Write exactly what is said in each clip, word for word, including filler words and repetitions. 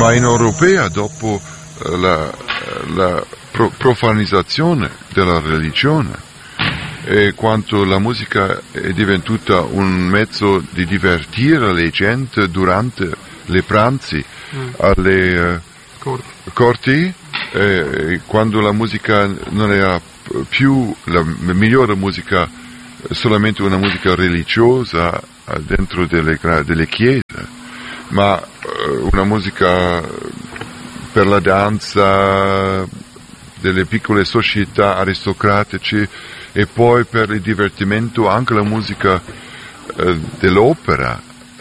Ma in Europea, dopo la, la pro- profanizzazione della religione, e quanto la musica è divenuta un mezzo di divertire le gente durante le pranzi mm. alle uh, corti, corti eh, quando la musica non era più la migliore musica, solamente una musica religiosa dentro delle, delle chiese, ma uh, una musica per la danza delle piccole società aristocratiche, e poi per il divertimento anche la musica eh, dell'opera.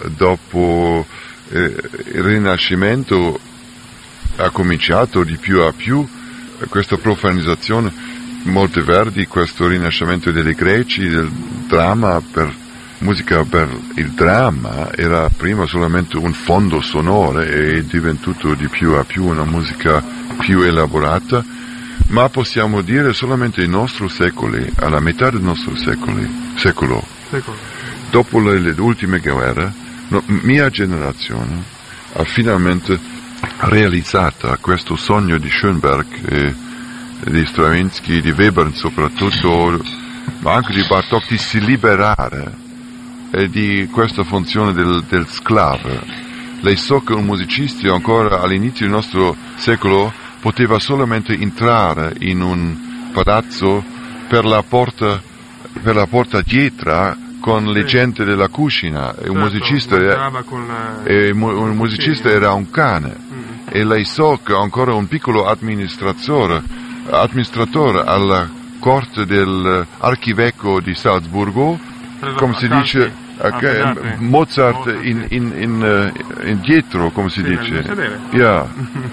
Dopo eh, il Rinascimento ha cominciato di più a più eh, questa profanizzazione. Monteverdi, questo rinascimento dei greci, del dramma, per musica per il dramma, era prima solamente un fondo sonoro e è diventato di più a più una musica più elaborata. Ma possiamo dire solamente i nostri secoli, alla metà del nostro secoli, secolo, secolo. Dopo le, le ultime guerre, no, mia generazione ha finalmente realizzato questo sogno di Schoenberg, e, e di Stravinsky, di Webern soprattutto, ma anche di Bartók, di si liberare e di questa funzione del, del sclavo. Lei so che un musicista ancora all'inizio del nostro secolo poteva solamente entrare in un palazzo per la porta, per la porta dietro con le sì. gente della cucina. E un certo, musicista, era, con la... e un musicista sì. era un cane. Mm. E lei so che ancora un piccolo amministratore, amministratore alla corte dell'archivecco di Salzburgo, come si dice, okay, Mozart in, in, in, in, indietro, come si sì, dice. Yeah.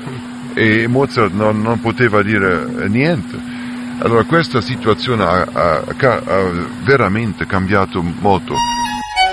E Mozart non, non poteva dire niente. Allora questa situazione ha, ha, ha veramente cambiato molto.